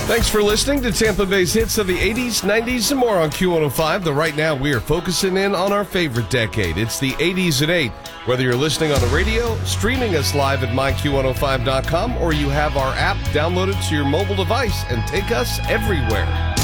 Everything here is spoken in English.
Thanks for listening to Tampa Bay's hits of the 80s, 90s, and more on Q105. Though right now we are focusing in on our favorite decade. It's the 80s at 8. Whether you're listening on the radio, streaming us live at myQ105.com, or you have our app downloaded to your mobile device and take us everywhere.